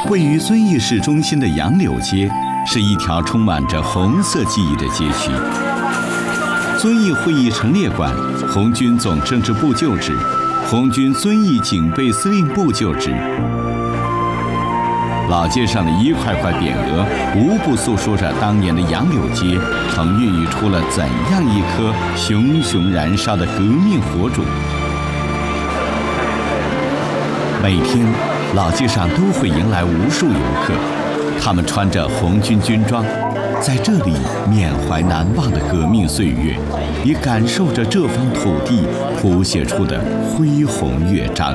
位于遵义市中心的杨柳街是一条充满着红色记忆的街区。遵义会议陈列馆、红军总政治部旧址、红军遵义警备司令部旧址。老街上的一块块匾额，无不诉说着当年的杨柳街曾孕育出了怎样一颗熊熊燃烧的革命火种。每天，老街上都会迎来无数游客，他们穿着红军军装，在这里缅怀难忘的革命岁月，也感受着这方土地谱写出的恢宏乐章。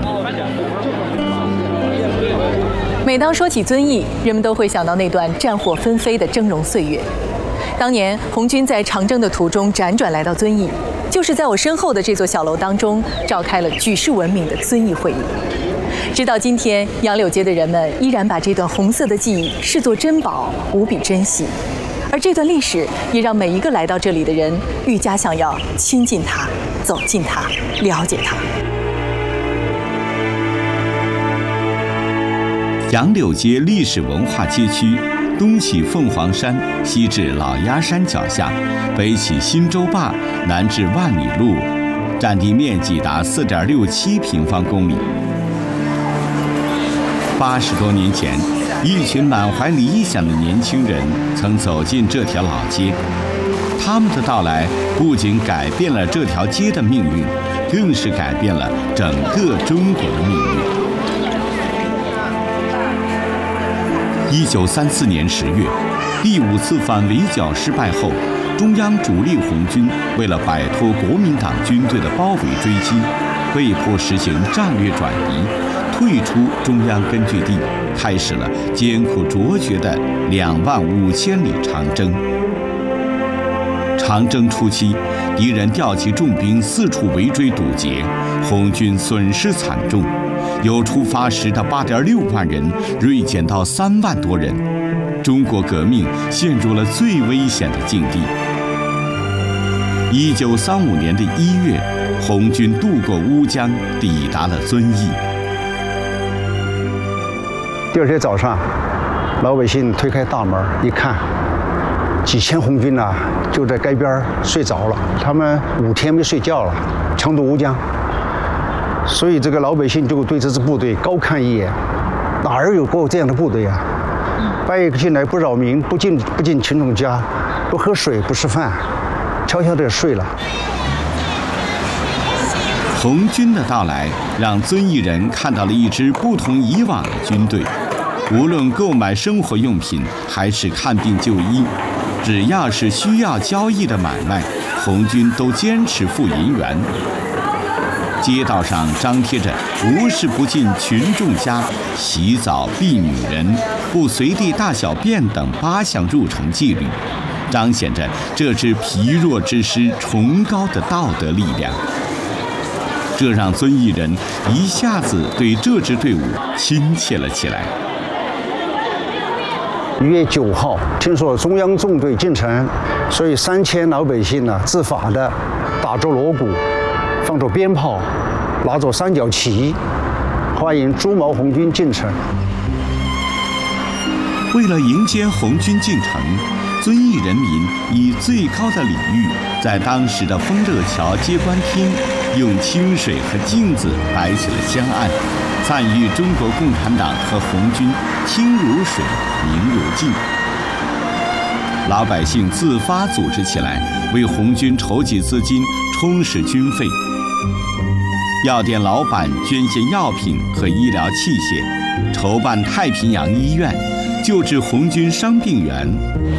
每当说起遵义，人们都会想到那段战火纷飞的峥嵘岁月。当年红军在长征的途中辗转来到遵义，就是在我身后的这座小楼当中召开了举世闻名的遵义会议。直到今天，杨柳街的人们依然把这段红色的记忆视作珍宝，无比珍惜。而这段历史也让每一个来到这里的人愈加想要亲近它、走进它、了解它。 杨柳街历史文化街区，东起凤凰山，西至老鸭山脚下，北起新洲坝，南至万里路，占地面积达4.67平方公里。80多年前，一群满怀理想的年轻人曾走进这条老街，他们的到来不仅改变了这条街的命运，更是改变了整个中国的命运。1934年10月，第5次反围剿失败后，中央主力红军为了摆脱国民党军队的包围追击，被迫实行战略转移，退出中央根据地，开始了艰苦卓绝的25000里长征。长征初期，敌人调集重兵四处围追堵截，红军损失惨重，由出发时的8.6万人锐减到3万多人，中国革命陷入了最危险的境地。1935年的1月，红军渡过乌江，抵达了遵义。 第二天早上，老百姓推开大门一看，几千红军啊就在街边睡着了，他们5天没睡觉了，强渡乌江。所以这个老百姓就对这支部队高看一眼，哪儿有过这样的部队啊？半夜进来不扰民，不进群众家，不喝水，不吃饭，悄悄地睡了。 红军的到来让遵义人看到了一支不同以往的军队，无论购买生活用品还是看病就医，只要是需要交易的买卖，红军都坚持付银元。街道上张贴着无事不进群众家、洗澡避女人、不随地大小便等8项入城纪律，彰显着这支疲弱之师崇高的道德力量。这让遵义人一下子对这支队伍亲切了起来。 1月9号，听说中央纵队进城，所以3000老百姓呢自发的打着锣鼓，放着鞭炮，拿着三角旗，欢迎朱毛红军进城。 为了迎接红军进城，遵义人民以最高的礼遇，在当时的丰乐桥接官厅用清水和镜子摆起了香案，赞誉中国共产党和红军清如水，明如镜。老百姓自发组织起来，为红军筹集资金，充实军费。药店老板捐献药品和医疗器械，筹办太平洋医院，救治红军伤病员。